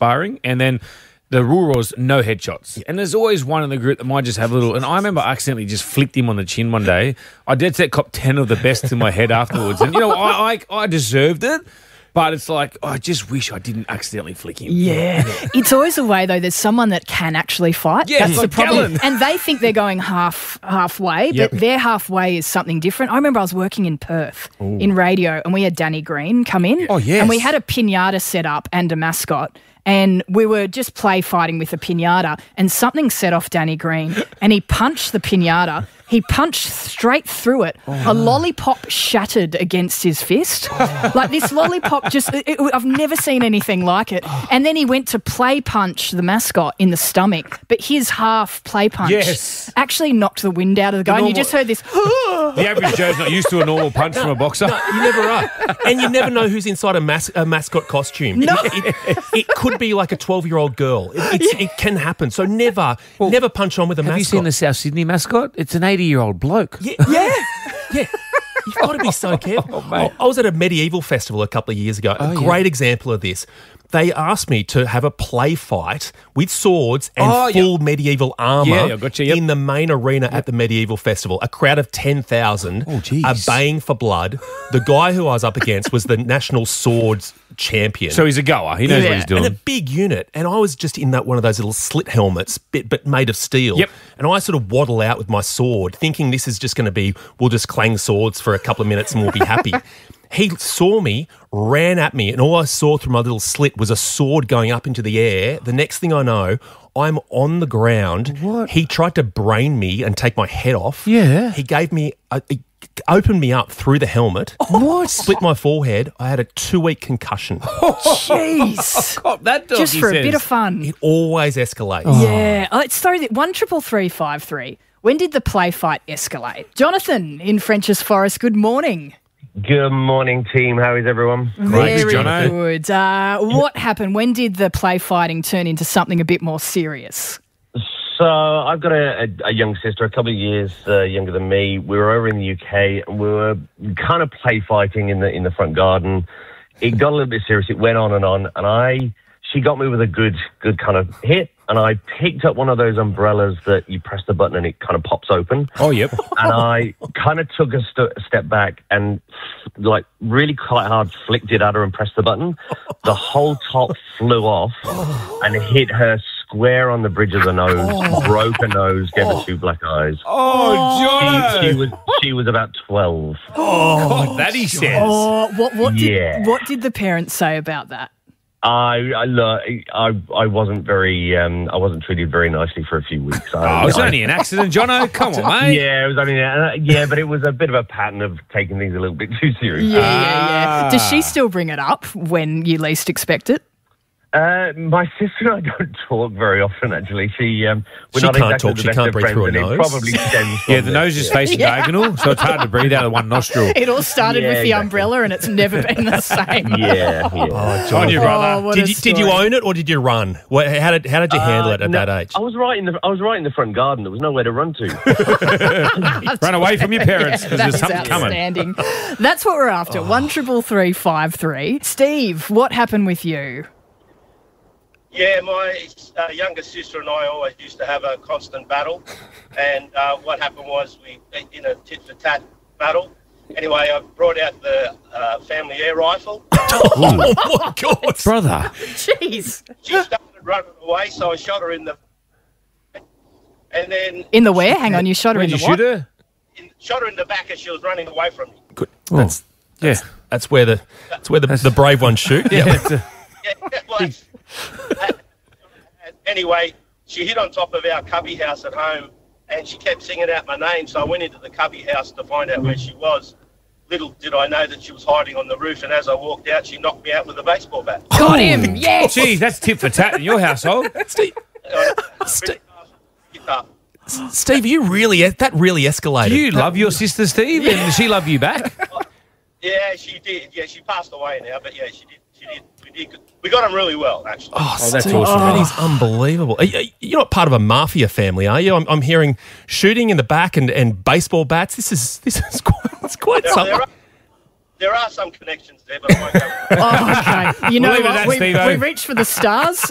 sparring, and then the rule was no headshots. And there's always one in the group that might just have a little. And I remember I accidentally just flicked him on the chin one day. I dead set cop 10 of the best in my head afterwards. And, I deserved it. But it's like, I just wish I didn't accidentally flick him. Yeah. It's always a way, though, there's someone that can actually fight. Yeah, that's like the problem. Gallen. And they think they're going halfway, Yep. but their halfway is something different. I remember I was working in Perth in radio, and we had Danny Green come in. Oh, yes. And we had a pinata set up and a mascot. And we were just play fighting with a pinata, and something set off Danny Green, and he punched the pinata. He punched straight through it. A lollipop shattered against his fist. Like this lollipop I've never seen anything like it. And then he went to play punch the mascot in the stomach, but his half play punch actually knocked the wind out of the guy. And you just heard this. The average Joe's not used to a normal punch from a boxer. No, you never are. And you never know who's inside a mascot costume. No. It could be like a 12-year-old girl. It can happen. So never punch on with a mascot. Have you seen the South Sydney mascot? It's an 80-year-old bloke. Yeah. You've got to be so careful. mate. I was at a medieval festival a couple of years ago. A great example of this. They asked me to have a play fight with swords and full medieval armour in the main arena at the medieval festival. A crowd of 10,000 are baying for blood. The guy who I was up against was the national swords champion. So he's a goer. He knows what he's doing. And a big unit. And I was just in one of those little slit helmets, but made of steel. Yep. And I sort of waddle out with my sword, thinking this is just going to be, we'll just clang swords for a couple of minutes and we'll be happy. He saw me, ran at me, and all I saw through my little slit was a sword going up into the air. The next thing I know, I'm on the ground. What? He tried to brain me and take my head off. Yeah. He gave me he opened me up through the helmet. What? Split my forehead. I had a 2-week concussion. Jeez. Cop that dog, Just for a bit of fun. It always escalates. Yeah. Let's throw that 13353. When did the play fight escalate? Jonathan in French's Forest, good morning. Good morning, team. How is everyone? Very Jono. good. What happened? When did the play fighting turn into something a bit more serious? So I've got a young sister, a couple of years younger than me. We were over in the UK, and we were kind of play fighting in the front garden. It got a little bit serious. It went on, and she got me with a good kind of hit, and I picked up one of those umbrellas that you press the button and it kind of pops open. Oh, yep. And I kind of took a step back and, like, really quite hard flicked it at her and pressed the button. The whole top flew off and hit her square on the bridge of the nose, broke her nose, gave her 2 black eyes. Oh, Jono. She was about 12. Oh, that he says. Oh, what Yeah. did the parents say about that? I wasn't I wasn't treated very nicely for a few weeks. It was only an accident, Jono. Come on, mate. Yeah, it was only but it was a bit of a pattern of taking things a little bit too seriously. Yeah. Does she still bring it up when you least expect it? My sister and I don't talk very often, actually. We're She not can't exactly talk. the She best can't of breathe friends, through her and nose. It probably stems from Yeah, the nose is facing diagonal, so it's hard to breathe out of one nostril. It all started Yeah, with the exactly. umbrella, and it's never been the same. Yeah. On you, brother. What a Did you story. own it or did you run? How did you handle it at that age? I was right in the front garden. There was nowhere to run to. Run away from your parents because there's That's something coming. outstanding. That's what we're after. 13353. Steve, what happened with you? Yeah, my younger sister and I always used to have a constant battle, and what happened was we, in a tit-for-tat battle. Anyway, I brought out the family air rifle. Oh, my God. Brother. Jeez. She started running away, so I shot her in the... And then... In the where? Hang on, you shot her Where'd in you the shoot what? her? Shot her in the back as she was running away from me. Good. Oh, yeah. That's where the brave ones shoot. Yeah. Yeah, like, anyway, she hid on top of our cubby house at home, and she kept singing out my name, so I went into the cubby house to find out where she was. Little did I know that she was hiding on the roof, and as I walked out, she knocked me out with a baseball bat. Got him. Yes. Geez, that's tit for tat in your household. Steve, Guitar. Steve, that really escalated. Do you love your sister, Steve? And does she love you back? Yeah, she did. Yeah, she passed away now, but yeah, she did. We got on really well, actually. Oh, that's Steve, awesome. That is unbelievable. You're not part of a mafia family, are you? I'm hearing shooting in the back and baseball bats. This is quite something. There are some connections there, but I won't go. Oh, okay. You know We'll leave it what? at that, We Steve-o. reached for the stars,